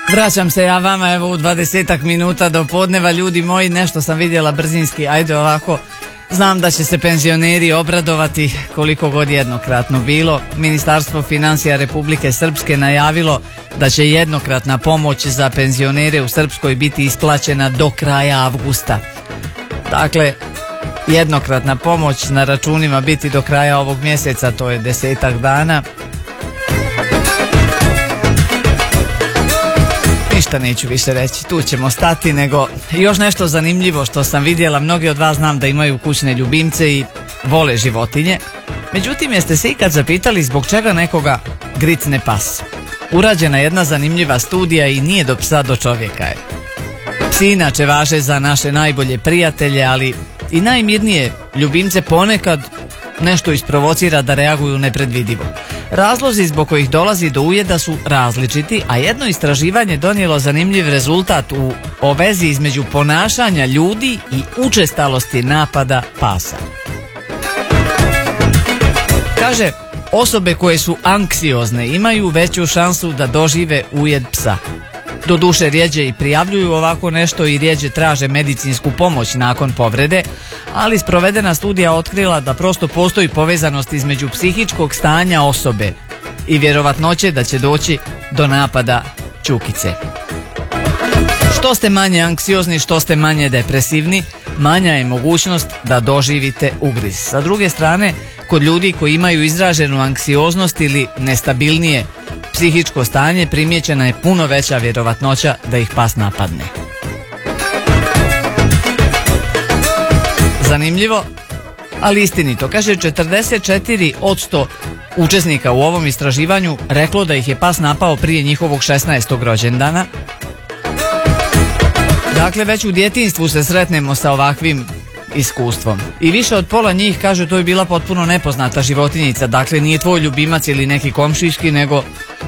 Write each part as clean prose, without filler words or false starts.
Vraćam se ja vama evo u 20 minuta do podneva, ljudi moji, nešto sam vidjela brzinski, ajde ovako. Znam da će se penzioneri obradovati koliko god jednokratno bilo. Ministarstvo financija Republike Srpske najavilo da će jednokratna pomoć za penzionere u Srpskoj biti isplaćena do kraja avgusta. Dakle, jednokratna pomoć na računima biti do kraja ovog mjeseca, to je 10 dana. Ništa neću više reći, tu ćemo stati, nego još nešto zanimljivo što sam vidjela. Mnogi od vas znam da imaju kućne ljubimce i vole životinje. Međutim, jeste se ikad zapitali zbog čega nekoga gricne pas? Urađena je jedna zanimljiva studija i nije do psa, do čovjeka je. Psi inače važe za naše najbolje prijatelje, ali i najmirnije ljubimce ponekad nešto isprovocira da reaguju nepredvidivo. Razlozi zbog kojih dolazi do ujeda su različiti, a jedno istraživanje donijelo zanimljiv rezultat o vezi između ponašanja ljudi i učestalosti napada pasa. Kaže, osobe koje su anksiozne imaju veću šansu da dožive ujed psa. Doduše rjeđe i prijavljuju ovako nešto i rjeđe traže medicinsku pomoć nakon povrede, ali sprovedena studija otkrila da prosto postoji povezanost između psihičkog stanja osobe i vjerovatnoće da će doći do napada čukice. Što ste manje anksiozni, što ste manje depresivni, manja je mogućnost da doživite ugriz. Sa druge strane, kod ljudi koji imaju izraženu anksioznost ili nestabilnije psihičko stanje, primijećena je puno veća vjerovatnoća da ih pas napadne. Zanimljivo, ali istinito. Kaže, 44% učesnika u ovom istraživanju reklo da ih je pas napao prije njihovog 16. rođendana. Dakle, već u djetinjstvu se sretnemo sa ovakvim iskustvom. I više od pola njih kaže to je bila potpuno nepoznata životinjica. Dakle, nije tvoj ljubimac ili neki komšijski, nego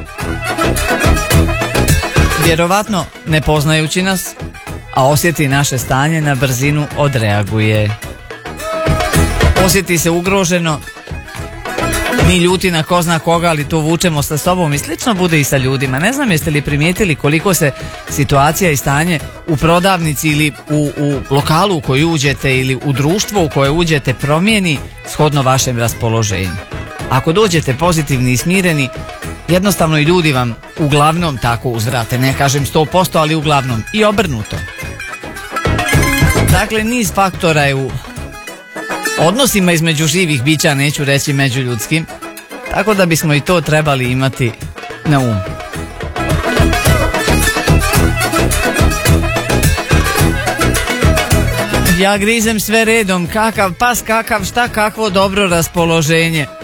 vjerovatno ne poznajući nas, a osjeti naše stanje, na brzinu odreaguje. Osjeti se ugroženo, mi ljuti na ko zna koga, ali to vučemo sa sobom i slično bude i sa ljudima. Ne znam jeste li primijetili koliko se situacija i stanje u prodavnici ili u lokalu u koji uđete ili u društvo u koje uđete promijeni shodno vašem raspoloženju. Ako dođete pozitivni i smireni, jednostavno i ljudi vam uglavnom tako uzvrate, ne kažem 100%, ali uglavnom i obrnuto. Dakle, niz faktora je u odnosima između živih bića, neću reći međuljudskim, tako da bismo i to trebali imati na umu. Ja grizem sve redom, kakav pas, kakav šta, kakvo dobro raspoloženje.